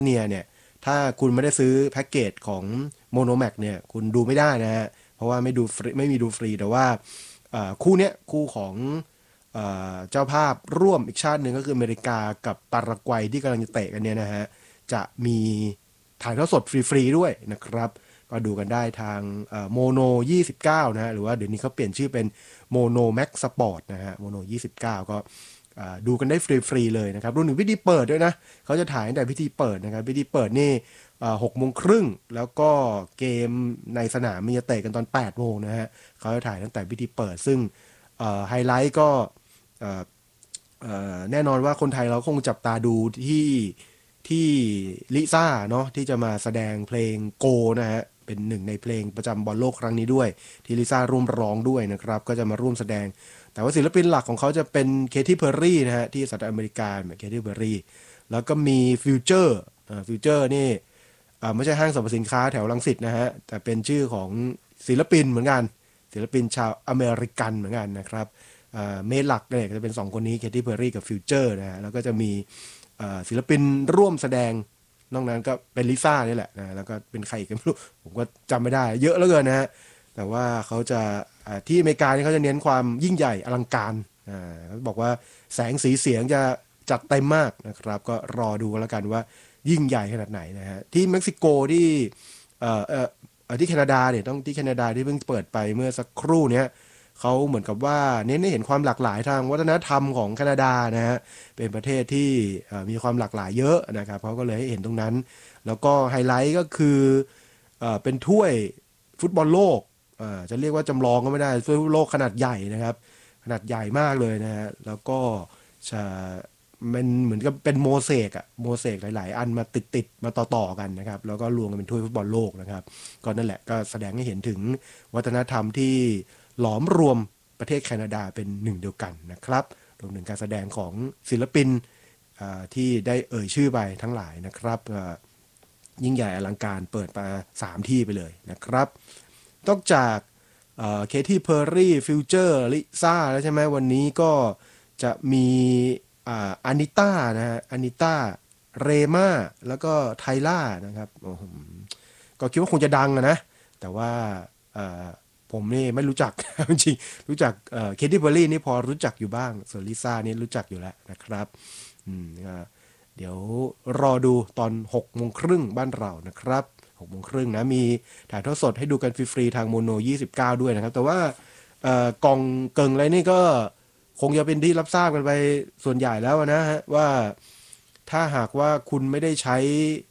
เนียเนี่ยถ้าคุณไม่ได้ซื้อแพ็กเกจของโมโนแม็กเนี่ยคุณดูไม่ได้นะฮะเพราะว่าไม่ดูฟรีไม่มีดูฟรีแต่ว่าคู่เนี้ยคู่ของเจ้าภาพร่วมอีกชาติหนึ่งก็คืออเมริกากับปารากวัยที่กำลังจะเตะกันเนี่ยนะฮะจะมีถ่ายทอดสดฟรีๆด้วยนะครับก็ดูกันได้ทางโมโน29นะฮะหรือว่าเดี๋ยวนี้เขาเปลี่ยนชื่อเป็นโมโนแม็กสปอร์ตนะฮะโมโน29ก็ดูกันได้ฟรีๆเลยนะครับรวมถึงพิธีเปิดด้วยนะเขาจะถ่ายตั้งแต่พิธีเปิดนะครับพิธีเปิดนี่6 โมงครึ่งแล้วก็เกมในสนามมีจะเตะกันตอน8 โมงนะฮะเขาจะถ่ายตั้งแต่พิธีเปิดซึ่งไฮไลท์ก็เอ่อแน่นอนว่าคนไทยเราคงจับตาดูที่ลิซ่าเนาะที่จะมาแสดงเพลงโกนะฮะเป็นหนึ่งในเพลงประจำบอลโลกครั้งนี้ด้วยที่ลิซ่าร่วมร้องด้วยนะครับก็จะมาร่วมแสดงแต่ว่าศิลปินหลักของเขาจะเป็นเคที่เพอร์รี่นะฮะที่สหรัฐอเมริกาเคที่เพอร์รี่แล้วก็มีฟิวเจอร์ฟิวเจอร์นี่ไม่ใช่ห้างสรรพสินค้าแถวรังสิตนะฮะแต่เป็นชื่อของศิลปินเหมือนกันศิลปินชาวอเมริกันเหมือนกันนะครับเมนหลักเนี่ยจะเป็น2 คนนี้เคที่เพอร์รี่กับฟิวเจอร์นะฮะแล้วก็จะมีศิลปินร่วมแสดงนอกนั้นก็เป็นลิซ่านี่แหละนะแล้วก็เป็นใครอีกไม่รู้ผมก็จำไม่ได้เยอะเหลือเกินนะฮะแต่ว่าเขาจะที่อเมริกานี่เขาจะเน้นความยิ่งใหญ่อลังการเขาบอกว่าแสงสีเสียงจะจัดเต็มมากนะครับก็รอดูแล้วกันว่ายิ่งใหญ่ขนาดไหนนะฮะที่เม็กซิโกที่เอ่อเอ่ที่แคนาดาเนี่ยต้องที่แคนาดาที่เพิ่งเปิดไปเมื่อสักครู่เนี้ยเขาเหมือนกับว่าเน้นให้เห็นความหลากหลายทางวัฒนธรรมของแคนาดานะฮะเป็นประเทศที่มีความหลากหลายเยอะนะครับเขาก็เลยให้เห็นตรงนั้นแล้วก็ไฮไลท์ก็คือเป็นถ้วยฟุตบอลโลกจะเรียกว่าจำลองก็ไม่ได้ถ้วยฟุตบอลโลกขนาดใหญ่นะครับขนาดใหญ่มากเลยนะฮะแล้วก็จะมันเหมือนกับเป็นโมเสกอะโมเสกหลายๆอันมาติดมาต่อๆกันนะครับแล้วก็รวมกันเป็นถ้วยฟุตบอลโลกนะครับก็นั่นแหละก็แสดงให้เห็นถึงวัฒนธรรมที่หลอมรวมประเทศแคนาดาเป็นหนึ่งเดียวกันนะครับรวมถึงการแสดงของศิลปินที่ได้เอ่ยชื่อไปทั้งหลายนะครับยิ่งใหญ่อลังการเปิดมา3 ที่ไปเลยนะครับนอกจากเคที่เพอร์รี่ฟิวเจอร์ลิซ่าแล้วใช่ไหมวันนี้ก็จะมีอานิต้านะฮะอานิต้าเรม่าแล้วก็ไทล่านะครับก็คิดว่าคงจะดังนะแต่ว่าผมนี่ไม่รู้จักจริงๆรู้จักเคที่เพอร์รี่นี่พอรู้จักอยู่บ้างส่วนลิซ่านี่รู้จักอยู่แล้วนะครับเดี๋ยวรอดูตอน6 โมงครึ่งบ้านเรานะครับ6 โมงครึ่งนะมีถ่ายทอดสดให้ดูกันฟรีๆทางโมโน29ด้วยนะครับแต่ว่ากล่องเกิงอะไรนี่ก็คงจะเป็นที่รับทราบกันไปส่วนใหญ่แล้วนะฮะว่าถ้าหากว่าคุณไม่ได้ใช้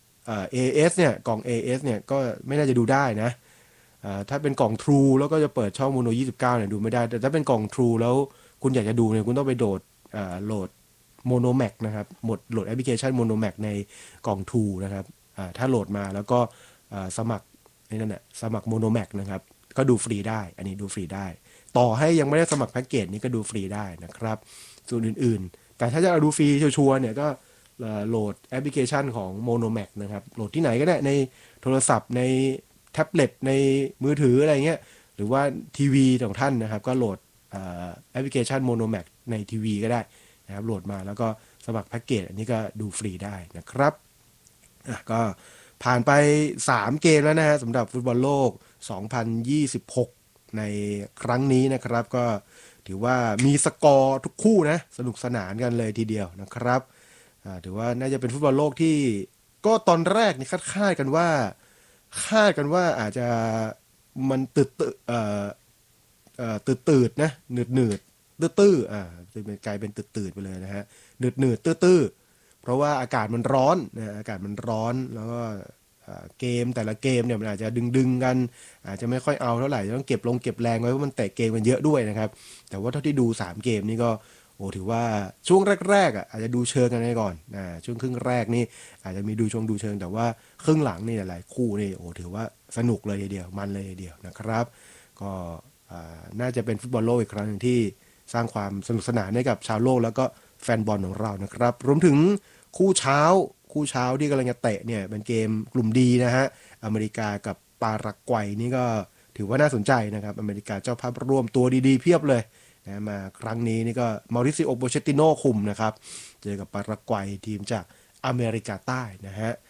AS เนี่ยกล่อง AS เนี่ยก็ไม่น่าจะดูได้นะถ้าเป็นกล่อง True แล้วก็จะเปิดช่องโมโน29เนี่ยดูไม่ได้แต่ถ้าเป็นกล่อง True แล้วคุณอยากจะดูเนี่ยคุณต้องไปโหลดโมโนแม็กนะครับโหลดแอปพลิเคชันโมโนแม็กในกล่อง True นะครับถ้าโหลดมาแล้วก็สมัครนั่นแหละสมัครโมโนแม็กนะครับก็ดูฟรีได้อันนี้ดูฟรีได้ต่อให้ยังไม่ได้สมัครแพ็กเกจนี้ก็ดูฟรีได้นะครับส่วนอื่นๆแต่ถ้าจะเอาดูฟรีชัวร์ๆเนี่ยก็โหลดแอปพลิเคชันของ Monomax นะครับโหลดที่ไหนก็ได้ในโทรศัพท์ในแท็บเล็ตในมือถืออะไรเงี้ยหรือว่าทีวีของท่านนะครับก็โหลดแอปพลิเคชัน Monomax ในทีวีก็ได้นะครับโหลดมาแล้วก็สมัครแพ็กเกจอันนี้ก็ดูฟรีได้นะครับก็ผ่านไป3 เกมแล้วนะฮะสำหรับฟุตบอลโลก2026ในครั้งนี้นะครับก็ถือว่ามีสกอร์ทุกคู่นะสนุกสนานกันเลยทีเดียวนะครับถือว่าน่าจะเป็นฟุตบอลโลกที่ก็ตอนแรกนี่คาดกันว่าอาจจะมันตืดนะหนืดตื้อจะเป็นกลายเป็นตืดไปเลยนะฮะหนืดตื้อเพราะว่าอากาศมันร้อนนะอากาศมันร้อนแล้วก็เกมแต่ละเกมเนี่ยมันอาจจะดึงกันอาจจะไม่ค่อยเอาเท่าไหร่ต้องเก็บแรงไว้เพราะมันเตะเกมกันเยอะด้วยนะครับแต่ว่าเท่าที่ดู3 เกมนี่ก็โอ้ถือว่าช่วงแรกๆอาจจะดูเชิงกันไปก่อนช่วงครึ่งแรกนี่อาจจะมีดูเชิงแต่ว่าครึ่งหลังนี่หลายคู่นี่โอ้ถือว่าสนุกเลยทีเดียวมันเลยทีเดียวนะครับก็น่าจะเป็นฟุตบอลโลกอีกครั้งหนึ่งที่สร้างความสนุกสนานให้กับชาวโลกแล้วก็แฟนบอลของเรานะครับรวมถึงคู่เช้าที่กำลังจะเตะเนี่ยเป็นเกมกลุ่มดีนะฮะอเมริกากับปารากวัยนี่ก็ถือว่าน่าสนใจนะครับอเมริกาเจ้าภาพร่วมตัวดีๆเพียบเลยนะมาครั้งนี้นี่ก็มาริซิโอโปเชติโนคุมนะครับเจอกับปารากวัยทีมจากอเมริกาใต้นะฮะ